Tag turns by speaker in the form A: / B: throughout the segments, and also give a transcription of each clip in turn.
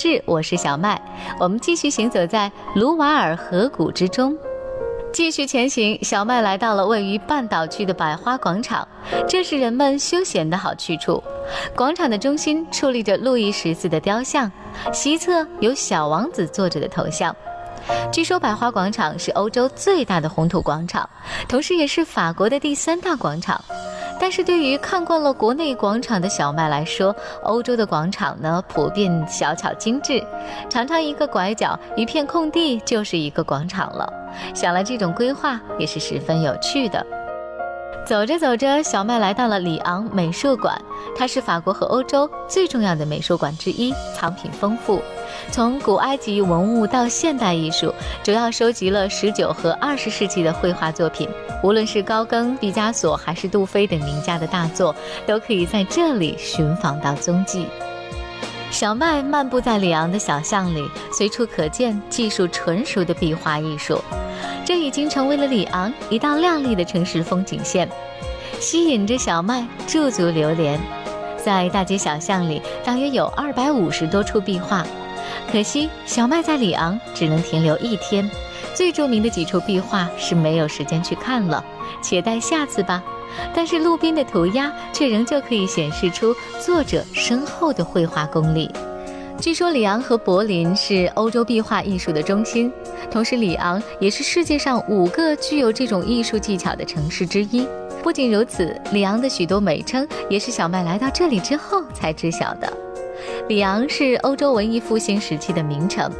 A: 志，我是小麦。我们继续行走在卢瓦尔河谷之中。继续前行，小麦来到了位于半岛区的百花广场，这是人们休闲的好去处。广场的中心矗立着路易14的雕像，西侧有小王子坐着的头像。据说百花广场是欧洲最大的红土广场，同时也是法国的第3大广场。但是对于看惯了国内广场的小麦来说，欧洲的广场呢，普遍小巧精致，常常一个拐角，一片空地就是一个广场了。想来这种规划也是十分有趣的。走着走着，小麦来到了里昂美术馆，它是法国和欧洲最重要的美术馆之一，藏品丰富。从古埃及文物到现代艺术，主要收集了19和20世纪的绘画作品，无论是高更、毕加索还是杜菲等名家的大作，都可以在这里寻访到踪迹。小麦漫步在里昂的小巷里，随处可见技术纯熟的壁画艺术，这已经成为了里昂一道亮丽的城市风景线，吸引着小麦驻足流连。在大街小巷里，大约有250多处壁画。可惜小麦在里昂只能停留1天，最著名的几处壁画是没有时间去看了，且待下次吧。但是路边的涂鸦却仍旧可以显示出作者深厚的绘画功力。据说里昂和柏林是欧洲壁画艺术的中心，同时里昂也是世界上5个具有这种艺术技巧的城市之一。不仅如此，里昂的许多美称也是小麦来到这里之后才知晓的。里昂是欧洲文艺复兴时期的名城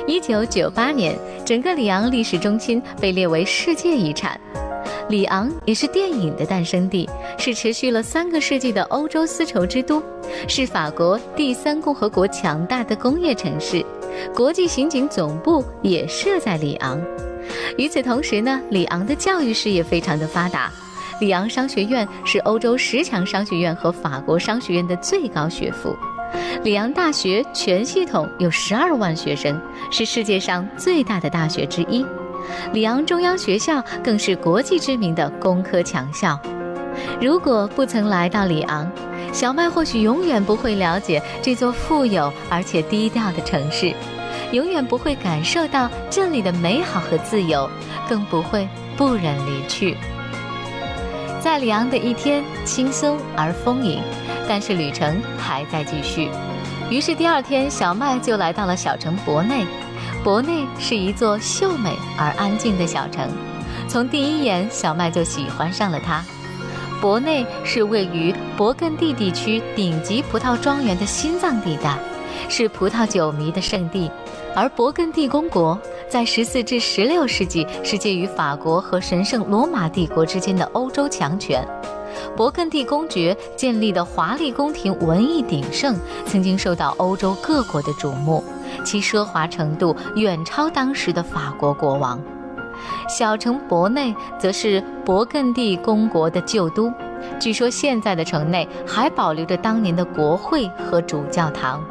A: ，1998年，整个里昂历史中心被列为世界遗产。里昂也是电影的诞生地，是持续了3个世纪的欧洲丝绸之都，是法国第3共和国强大的工业城市，国际刑警总部也设在里昂。与此同时呢，里昂的教育事业非常的发达。里昂商学院是欧洲10强商学院和法国商学院的最高学府。里昂大学全系统有12万学生，是世界上最大的大学之一。里昂中央学校更是国际知名的工科强校。如果不曾来到里昂，小麦或许永远不会了解这座富有而且低调的城市，永远不会感受到这里的美好和自由，更不会不忍离去。在里昂的一天轻松而丰盈，但是旅程还在继续。于是第2天，小麦就来到了小城博内。博内是一座秀美而安静的小城，从第一眼，小麦就喜欢上了它。博内是位于勃艮第地区顶级葡萄庄园的心脏地带，是葡萄酒迷的圣地。而勃艮第公国在14至16世纪是介于法国和神圣罗马帝国之间的欧洲强权。勃艮第公爵建立的华丽宫廷文艺鼎盛，曾经受到欧洲各国的瞩目，其奢华程度远超当时的法国国王。小城博内则是勃艮第公国的旧都，据说现在的城内还保留着当年的国会和主教堂。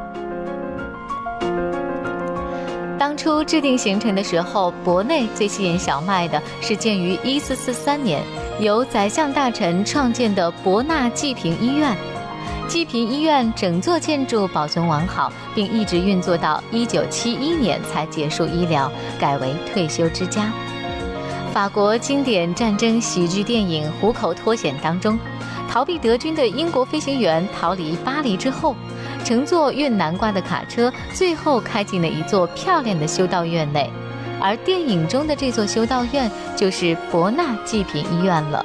A: 当初制定行程的时候，博内最吸引小麦的是建于1443年由宰相大臣创建的伯纳济贫医院。济贫医院整座建筑保存完好，并一直运作到1971年才结束医疗，改为退休之家。法国经典战争喜剧电影《虎口脱险》当中，逃避德军的英国飞行员逃离巴黎之后，乘坐运南瓜的卡车，最后开进了一座漂亮的修道院内，而电影中的这座修道院就是伯纳济贫医院了。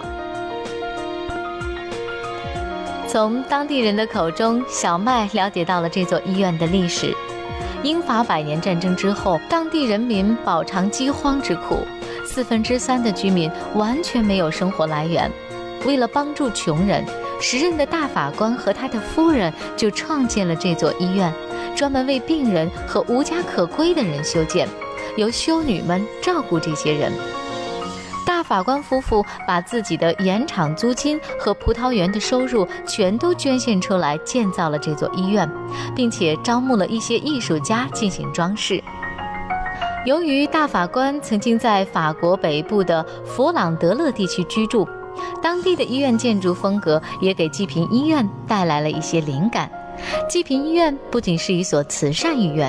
A: 从当地人的口中，小麦了解到了这座医院的历史。英法100年战争之后，当地人民饱尝饥荒之苦，3/4的居民完全没有生活来源。为了帮助穷人，时任的大法官和他的夫人就创建了这座医院，专门为病人和无家可归的人修建，由修女们照顾这些人。大法官夫妇把自己的盐场租金和葡萄园的收入全都捐献出来，建造了这座医院，并且招募了一些艺术家进行装饰。由于大法官曾经在法国北部的佛朗德勒地区居住，当地的医院建筑风格也给济贫医院带来了一些灵感。济贫医院不仅是一所慈善医院，